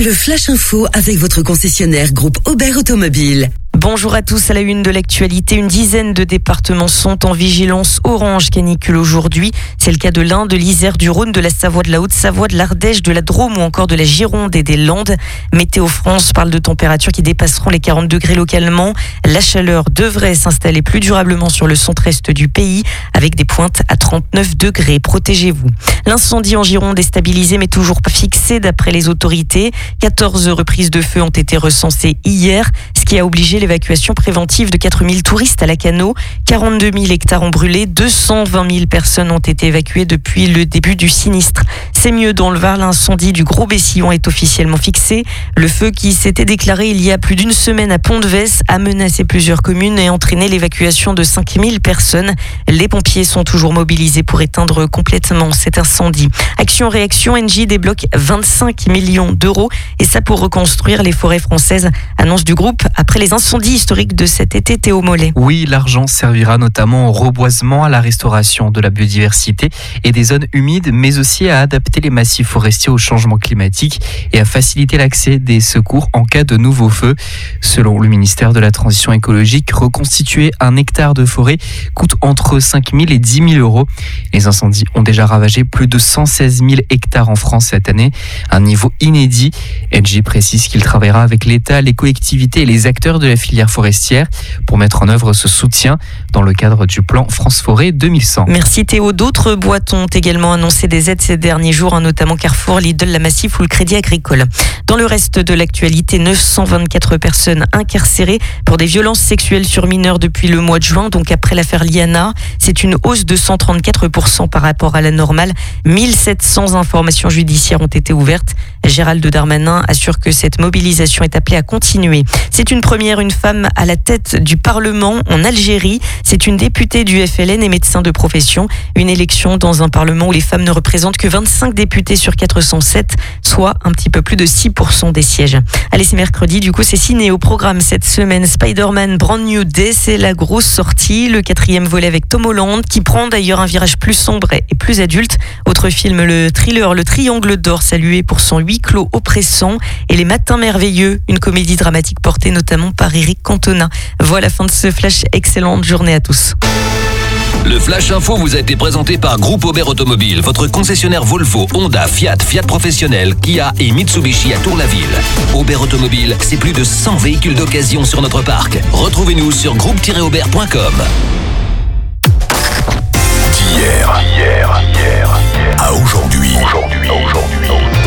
Le Flash Info avec votre concessionnaire groupe Aubert Automobile. Bonjour à tous, à la une de l'actualité, une dizaine de départements sont en vigilance orange canicule aujourd'hui. C'est le cas de l'Ain, de l'Isère, du Rhône, de la Savoie, de la Haute-Savoie, de l'Ardèche, de la Drôme ou encore de la Gironde et des Landes. Météo France parle de températures qui dépasseront les 40 degrés localement. La chaleur devrait s'installer plus durablement sur le centre-est du pays avec des pointes à 39 degrés. Protégez-vous. L'incendie en Gironde est stabilisé mais toujours pas fixé d'après les autorités. 14 reprises de feu ont été recensées hier, ce qui a obligé l'évacuation préventive de 4000 touristes à Lacanau. 42 000 hectares ont brûlé, 220 000 personnes ont été évacuées depuis le début du sinistre. C'est mieux dans le Var, l'incendie du Gros Bessillon est officiellement fixé. Le feu qui s'était déclaré il y a plus d'une semaine à Pont-de-Vesse a menacé plusieurs communes et entraîné l'évacuation de 5000 personnes. Les pompiers sont toujours mobilisés pour éteindre complètement cet incendie. Action-réaction, Engie débloque 25 millions d'euros et ça pour reconstruire les forêts françaises, annonce du groupe après les incendies historiques de cet été. Théo Mollet. Oui, l'argent servira notamment au reboisement, à la restauration de la biodiversité et des zones humides, mais aussi à adapter les massifs forestiers au changement climatique et à faciliter l'accès des secours en cas de nouveaux feux. Selon le ministère de la Transition écologique, reconstituer un hectare de forêt coûte entre 5 000 et 10 000 euros. Les incendies ont déjà ravagé plus de 116 000 hectares en France cette année, un niveau inédit. Engie précise qu'il travaillera avec l'État, les collectivités et les acteurs de la filière forestière pour mettre en œuvre ce soutien dans le cadre du plan France Forêt 2100. Merci Théo. D'autres boîtes ont également annoncé des aides ces derniers jours, notamment Carrefour, Lidl, La Massif ou le Crédit Agricole. Dans le reste de l'actualité, 924 personnes incarcérées pour des violences sexuelles sur mineurs depuis le mois de juin, donc après l'affaire Liana. C'est une hausse de 134% par rapport à la normale. 1700 informations judiciaires ont été ouvertes. Gérald Darmanin assure que cette mobilisation est appelée à continuer. C'est une première, une femme à la tête du Parlement en Algérie. C'est une députée du FLN et médecin de profession. Une élection dans un Parlement où les femmes ne représentent que 25 députés sur 407, soit un petit peu plus de 6% des sièges. Allez, c'est mercredi, du coup c'est ciné au programme cette semaine. Spider-Man Brand New Day, c'est la grosse sortie. Le 4e volet avec Tom Holland qui prend d'ailleurs un virage plus sombre et plus adulte. Autre film, le thriller Le Triangle d'Or, salué pour son huis clos oppressant, et Les Matins Merveilleux, une comédie dramatique portée notamment par Eric Cantona. Voilà, fin de ce flash. Excellente journée à tous. Le Flash Info vous a été présenté par Groupe Aubert Automobile, votre concessionnaire Volvo, Honda, Fiat, Fiat Professionnel, Kia et Mitsubishi à Tour-la-Ville. Aubert Automobile, c'est plus de 100 véhicules d'occasion sur notre parc. Retrouvez-nous sur groupe-aubert.com. D'hier à aujourd'hui.